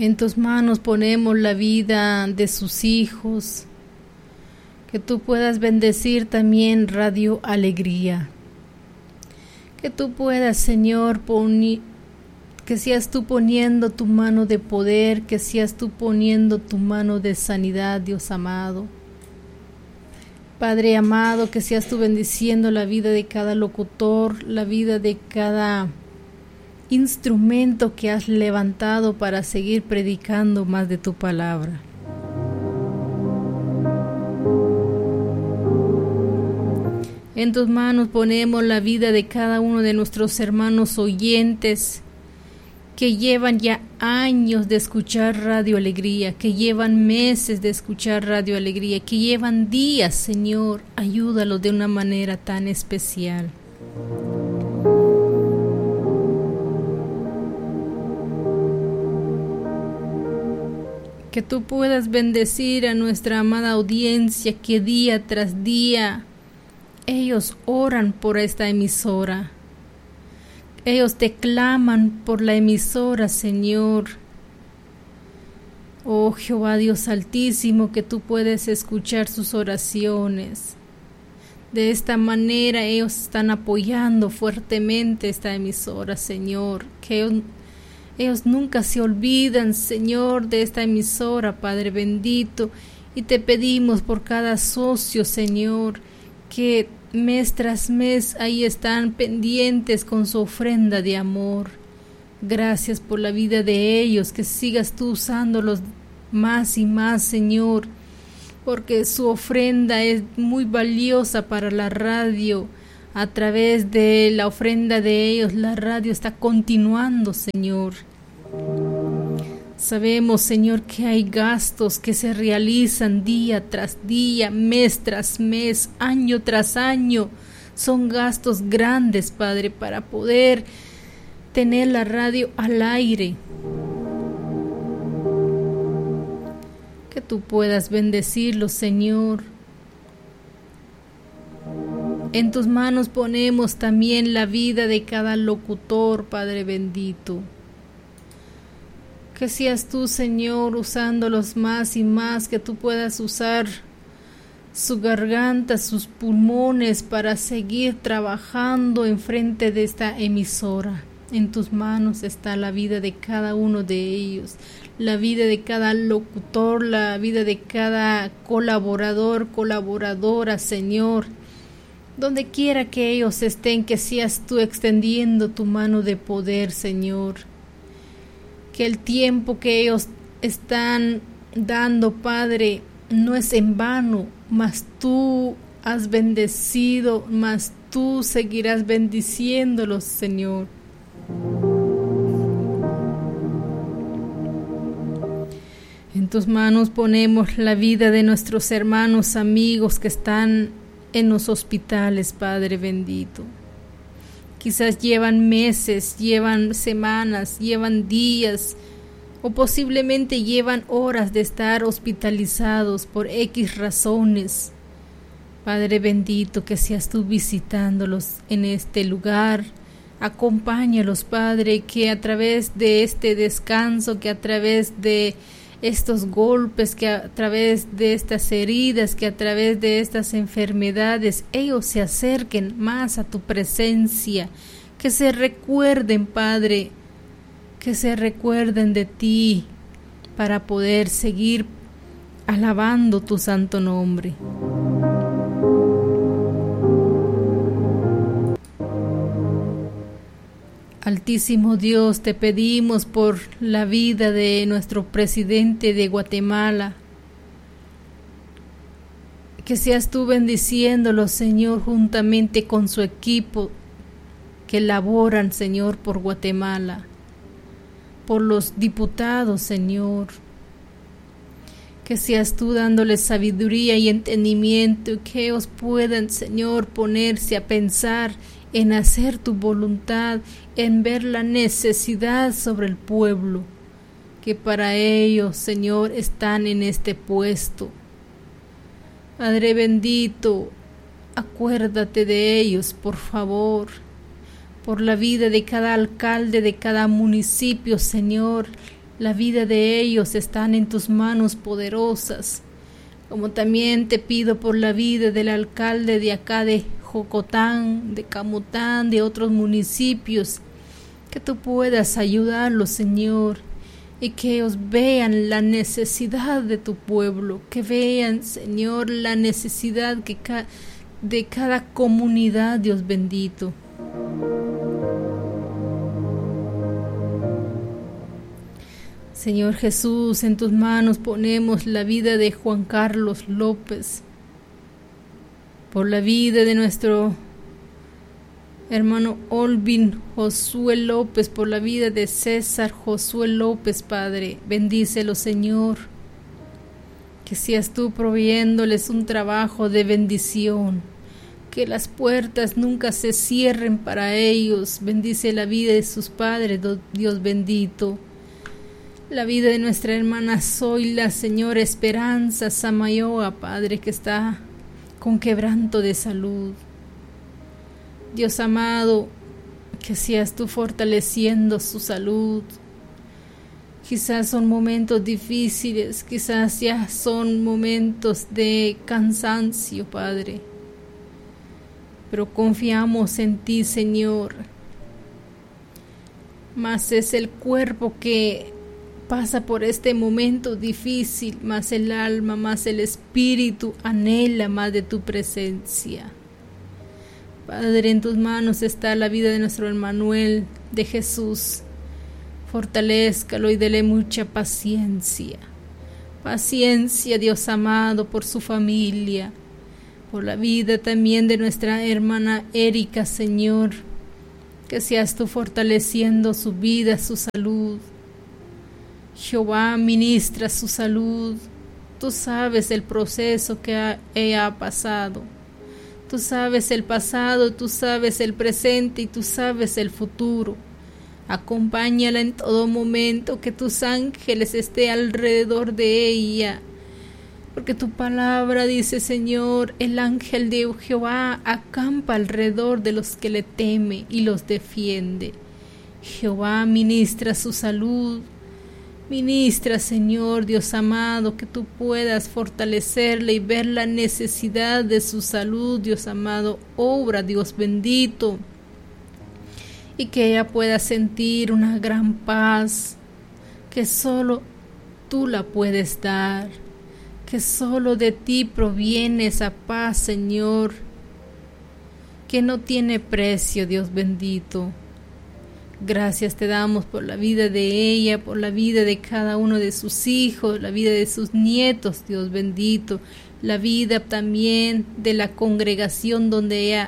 En tus manos ponemos la vida de sus hijos. Que tú puedas bendecir también Radio Alegría. Que tú puedas, Señor, que seas tú poniendo tu mano de poder, que seas tú poniendo tu mano de sanidad, Dios amado. Padre amado, que seas tú bendiciendo la vida de cada locutor, la vida de cada instrumento que has levantado para seguir predicando más de tu palabra. En tus manos ponemos la vida de cada uno de nuestros hermanos oyentes que llevan ya años de escuchar Radio Alegría, que llevan meses de escuchar Radio Alegría, que llevan días, Señor, ayúdalos de una manera tan especial. Que tú puedas bendecir a nuestra amada audiencia que día tras día ellos oran por esta emisora. Ellos te claman por la emisora, Señor. Oh Jehová Dios Altísimo, que tú puedes escuchar sus oraciones. De esta manera ellos están apoyando fuertemente esta emisora, Señor. Que ellos nunca se olvidan, Señor, de esta emisora, Padre bendito. Y te pedimos por cada socio, Señor, que mes tras mes ahí están pendientes con su ofrenda de amor. Gracias por la vida de ellos, que sigas tú usándolos más y más, Señor, porque su ofrenda es muy valiosa para la radio. A través de la ofrenda de ellos, la radio está continuando, Señor. Sabemos, Señor, que hay gastos que se realizan día tras día, mes tras mes, año tras año. Son gastos grandes, Padre, para poder tener la radio al aire. Que tú puedas bendecirlos, Señor. En tus manos ponemos también la vida de cada locutor, Padre bendito. Que seas tú, Señor, usándolos más y más, que tú puedas usar su garganta, sus pulmones para seguir trabajando enfrente de esta emisora. En tus manos está la vida de cada uno de ellos, la vida de cada locutor, la vida de cada colaborador, colaboradora, Señor. Donde quiera que ellos estén, que seas tú extendiendo tu mano de poder, Señor. Que el tiempo que ellos están dando, Padre, no es en vano, mas tú has bendecido, mas tú seguirás bendiciéndolos, Señor. En tus manos ponemos la vida de nuestros hermanos, amigos que están en los hospitales, Padre bendito. Quizás llevan meses, llevan semanas, llevan días o posiblemente llevan horas de estar hospitalizados por X razones. Padre bendito, que seas tú visitándolos en este lugar. Acompáñalos, Padre, que a través de este descanso, que a través de estos golpes, que a través de estas heridas, que a través de estas enfermedades, ellos se acerquen más a tu presencia, que se recuerden, Padre, que se recuerden de ti para poder seguir alabando tu santo nombre. Altísimo Dios, te pedimos por la vida de nuestro presidente de Guatemala, que seas tú bendiciéndolo, Señor, juntamente con su equipo que laboran, Señor, por Guatemala, por los diputados, Señor, que seas tú dándoles sabiduría y entendimiento, y que ellos puedan, Señor, ponerse a pensar en hacer tu voluntad, en ver la necesidad sobre el pueblo, que para ellos, Señor, están en este puesto. Padre bendito, acuérdate de ellos, por favor, por la vida de cada alcalde, de cada municipio, Señor. La vida de ellos están en tus manos poderosas. Como también te pido por la vida del alcalde de acá de Jocotán, de Camotán, de otros municipios, que tú puedas ayudarlos, Señor, y que ellos vean la necesidad de tu pueblo, que vean, Señor, la necesidad de cada comunidad, Dios bendito. Señor Jesús, en tus manos ponemos la vida de Juan Carlos López, por la vida de nuestro hermano Olvin Josué López, por la vida de César Josué López, Padre. Bendícelo, Señor. Que seas tú proveyéndoles un trabajo de bendición. Que las puertas nunca se cierren para ellos. Bendice la vida de sus padres, Dios bendito. La vida de nuestra hermana Zoila, Señor Esperanza Samayoa, Padre, que está con quebranto de salud. Dios amado, que seas tú fortaleciendo su salud. Quizás son momentos difíciles, quizás ya son momentos de cansancio, Padre. Pero confiamos en ti, Señor. Mas es el cuerpo que pasa por este momento difícil, más el alma, más el espíritu anhela más de tu presencia. Padre, en tus manos está la vida de nuestro Emmanuel, de Jesús. Fortalézcalo y dele mucha paciencia. Paciencia, Dios amado, por su familia, por la vida también de nuestra hermana Erika, Señor. Que seas tú fortaleciendo su vida, su salud. Jehová, ministra su salud. Tú sabes el proceso que ella ha pasado. Tú sabes el pasado, tú sabes el presente y tú sabes el futuro. Acompáñala en todo momento, que tus ángeles estén alrededor de ella. Porque tu palabra dice, Señor, el ángel de Jehová acampa alrededor de los que le teme y los defiende. Jehová, ministra su salud. Ministra, Señor Dios amado, que tú puedas fortalecerle y ver la necesidad de su salud, Dios amado. Obra, Dios bendito. Y que ella pueda sentir una gran paz, que solo tú la puedes dar. Que solo de ti proviene esa paz, Señor, que no tiene precio, Dios bendito. Gracias te damos por la vida de ella, por la vida de cada uno de sus hijos, la vida de sus nietos, Dios bendito, la vida también de la congregación donde ella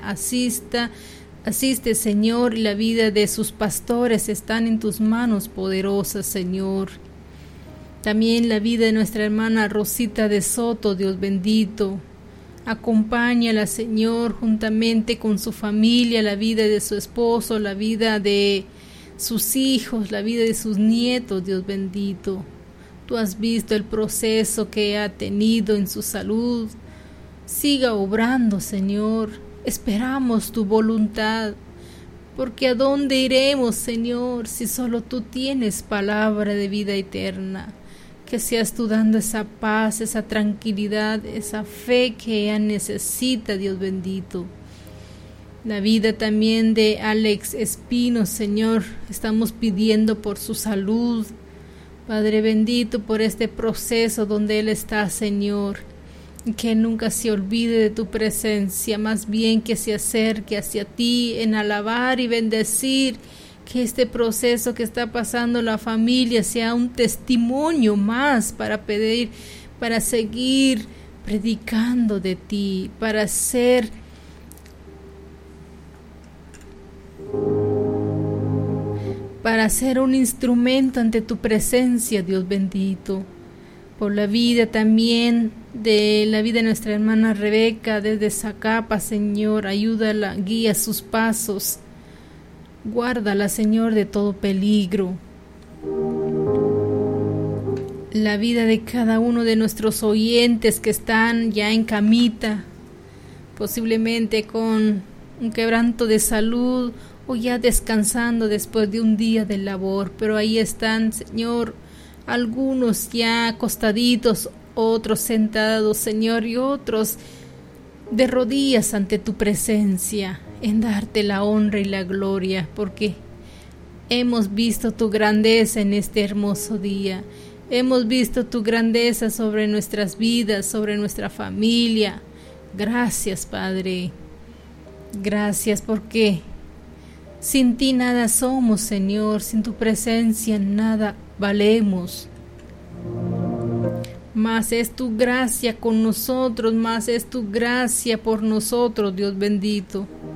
asiste, Señor, y la vida de sus pastores están en tus manos poderosas, Señor. También la vida de nuestra hermana Rosita de Soto, Dios bendito. Acompáñala, Señor, juntamente con su familia, la vida de su esposo, la vida de sus hijos, la vida de sus nietos, Dios bendito. Tú has visto el proceso que ha tenido en su salud. Siga obrando, Señor. Esperamos tu voluntad. Porque ¿a dónde iremos, Señor, si solo tú tienes palabra de vida eterna? Que seas tú dando esa paz, esa tranquilidad, esa fe que ella necesita, Dios bendito. La vida también de Alex Espino, Señor, estamos pidiendo por su salud. Padre bendito, por este proceso donde él está, Señor. Que nunca se olvide de tu presencia, más bien que se acerque hacia ti en alabar y bendecir. Que este proceso que está pasando la familia sea un testimonio más para pedir, para seguir predicando de ti, para ser un instrumento ante tu presencia, Dios bendito. Por la vida también de nuestra hermana Rebeca desde Zacapa, Señor, ayúdala, guía sus pasos. Guárdala, Señor, de todo peligro. La vida de cada uno de nuestros oyentes que están ya en camita, posiblemente con un quebranto de salud o ya descansando después de un día de labor, pero ahí están, Señor, algunos ya acostaditos, otros sentados, Señor, y otros de rodillas ante tu presencia, en darte la honra y la gloria, porque hemos visto tu grandeza en este hermoso día. Hemos visto tu grandeza sobre nuestras vidas, sobre nuestra familia. Gracias, Padre. Gracias porque sin ti nada somos, Señor. Sin tu presencia nada valemos. Más es tu gracia con nosotros, más es tu gracia por nosotros, Dios bendito.